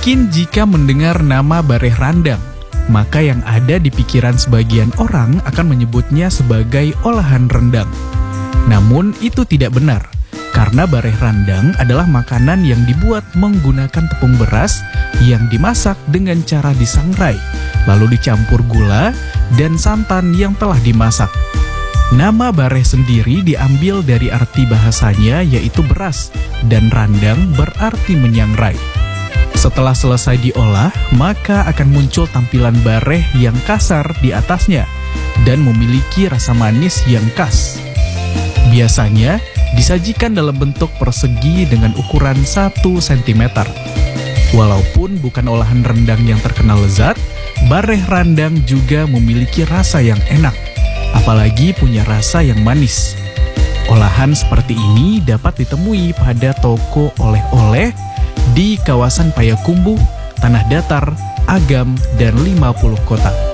Mungkin jika mendengar nama bareh randang, maka yang ada di pikiran sebagian orang akan menyebutnya sebagai olahan rendang. Namun itu tidak benar, karena bareh randang adalah makanan yang dibuat menggunakan tepung beras yang dimasak dengan cara disangrai, lalu dicampur gula dan santan yang telah dimasak. Nama bareh sendiri diambil dari arti bahasanya yaitu beras, dan randang berarti menyangrai. Setelah selesai diolah, maka akan muncul tampilan bareh yang kasar di atasnya dan memiliki rasa manis yang khas. Biasanya disajikan dalam bentuk persegi dengan ukuran 1 cm. Walaupun bukan olahan rendang yang terkenal lezat, bareh randang juga memiliki rasa yang enak, apalagi punya rasa yang manis. Olahan seperti ini dapat ditemui pada toko oleh-oleh di kawasan Payakumbuh, Tanah Datar, Agam, dan 50 kota.